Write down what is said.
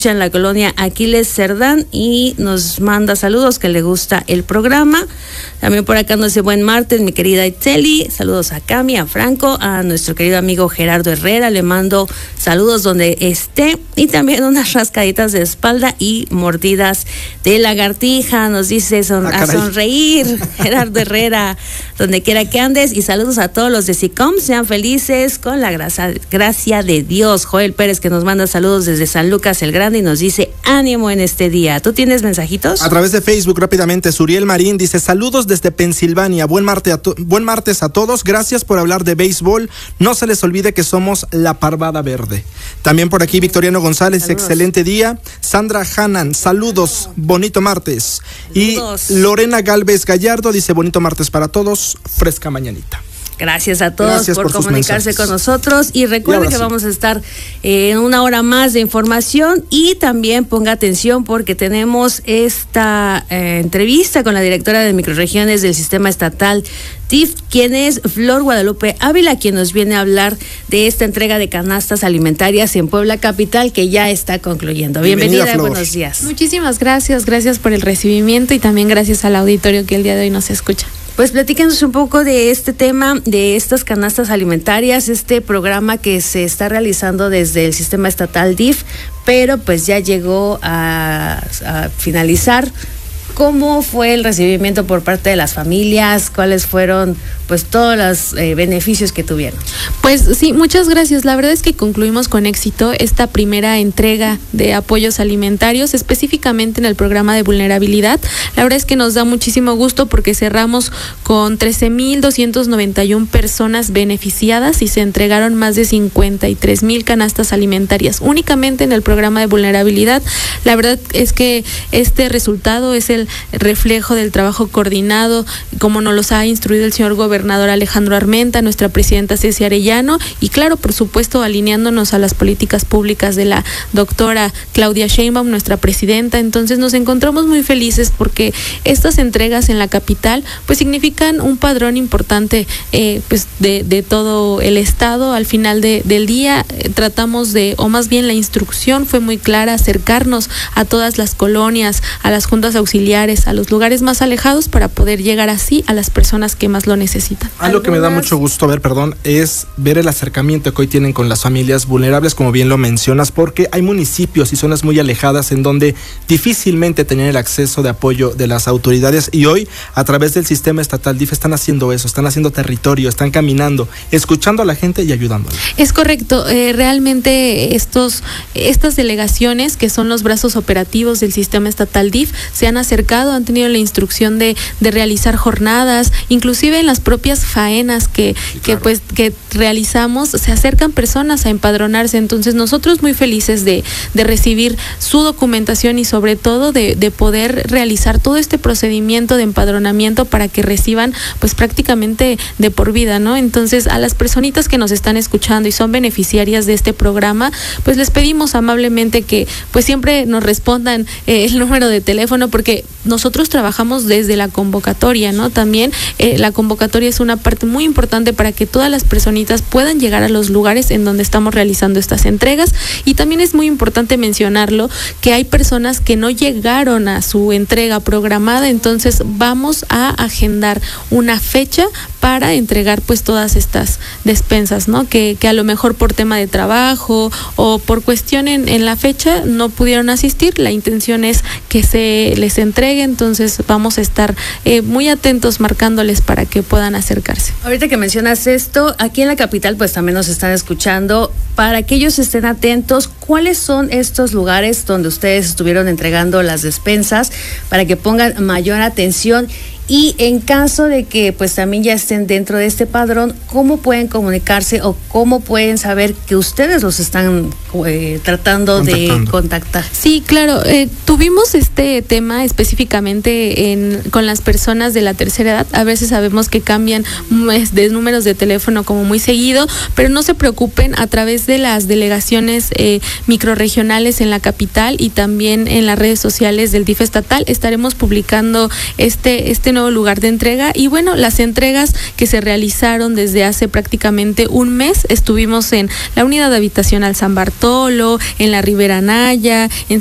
en la colonia Aquiles Cerdán y nos manda saludos, que le gusta el programa. También por acá nos dice buen martes, mi querida Itzeli. Saludos a Cami, a Franco, a nuestro querido amigo Gerardo Herrera. Le mando saludos donde esté. Y también unas rascaditas de espalda y mordidas de lagartija. Nos dice a sonreír, Gerardo Herrera, donde quiera que andes. Y saludos a todos los de SICOM. Sean felices con la gracia de Dios. Joel Pérez, que nos manda saludos desde San Lucas el Grande y nos dice ánimo en este día. ¿Tú tienes mensajitos? A través de Facebook, rápidamente, Suriel Marín dice saludos desde Pensilvania. Buen martes a todos. Gracias por hablar de béisbol. No se les olvide que somos la Parvada Verde. También por aquí Victoriano González, saludos. Excelente día. Sandra Hanan, saludos, bonito martes. Saludos. Y Lorena Galvez Gallardo dice bonito martes para todos, fresca mañanita. Gracias a todos por comunicarse con nosotros y recuerden que vamos a estar en una hora más de información y también ponga atención porque tenemos esta entrevista con la directora de microrregiones del sistema estatal DIF, quien es Flor Guadalupe Ávila, quien nos viene a hablar de esta entrega de canastas alimentarias en Puebla Capital que ya está concluyendo. Bienvenida, buenos días. Muchísimas gracias por el recibimiento y también gracias al auditorio que el día de hoy nos escucha. Pues platíquenos un poco de este tema, de estas canastas alimentarias, este programa que se está realizando desde el sistema estatal DIF, pero pues ya llegó a finalizar. ¿Cómo fue el recibimiento por parte de las familias? ¿Cuáles fueron pues todos los beneficios que tuvieron? Pues sí, muchas gracias. La verdad es que concluimos con éxito esta primera entrega de apoyos alimentarios, específicamente en el programa de vulnerabilidad. La verdad es que nos da muchísimo gusto porque cerramos con 13,291 personas beneficiadas y se entregaron más de 53,000 canastas alimentarias únicamente en el programa de vulnerabilidad. La verdad es que este resultado es el reflejo del trabajo coordinado, como nos los ha instruido el señor gobernador Alejandro Armenta, nuestra presidenta Ceci Arellano, y claro, por supuesto, alineándonos a las políticas públicas de la doctora Claudia Sheinbaum, nuestra presidenta. Entonces nos encontramos muy felices porque estas entregas en la capital pues significan un padrón importante pues de todo el estado. Al final del día tratamos de, o más bien la instrucción fue muy clara, acercarnos a todas las colonias, a las juntas auxiliares, a los lugares más alejados para poder llegar así a las personas que más lo necesitan. Algo que me da mucho gusto ver, es ver el acercamiento que hoy tienen con las familias vulnerables, como bien lo mencionas, porque hay municipios y zonas muy alejadas en donde difícilmente tenían el acceso de apoyo de las autoridades y hoy a través del sistema estatal DIF están haciendo eso, están haciendo territorio, están caminando, escuchando a la gente y ayudándola. Es correcto, realmente estas delegaciones que son los brazos operativos del sistema estatal DIF se han acercado, han tenido la instrucción de realizar jornadas, inclusive en las propias faenas que realizamos, se acercan personas a empadronarse. Entonces nosotros muy felices de recibir su documentación y sobre todo de poder realizar todo este procedimiento de empadronamiento para que reciban pues prácticamente de por vida, ¿no? Entonces a las personitas que nos están escuchando y son beneficiarias de este programa, pues les pedimos amablemente que pues siempre nos respondan el número de teléfono porque nosotros trabajamos desde la convocatoria, ¿no? También la convocatoria es una parte muy importante para que todas las personitas puedan llegar a los lugares en donde estamos realizando estas entregas y también es muy importante mencionarlo que hay personas que no llegaron a su entrega programada, entonces vamos a agendar una fecha para entregar pues todas estas despensas, ¿no? Que a lo mejor por tema de trabajo o por cuestión en la fecha no pudieron asistir. La intención es que se les entregue, entonces vamos a estar muy atentos marcándoles para que puedan acercarse. Ahorita que mencionas esto, aquí en la capital pues también nos están escuchando, para que ellos estén atentos, ¿cuáles son estos lugares donde ustedes estuvieron entregando las despensas para que pongan mayor atención? Y en caso de que pues también ya estén dentro de este padrón, ¿cómo pueden comunicarse o cómo pueden saber que ustedes los están tratando de contactar? Sí, claro, tuvimos este tema específicamente con las personas de la tercera edad. A veces sabemos que cambian de números de teléfono como muy seguido, pero no se preocupen, a través de las delegaciones microrregionales en la capital y también en las redes sociales del DIF estatal estaremos publicando este este nuevo lugar de entrega. Y bueno, las entregas que se realizaron desde hace prácticamente un mes, estuvimos en la unidad habitacional San Bartolo, en la Ribera Naya, en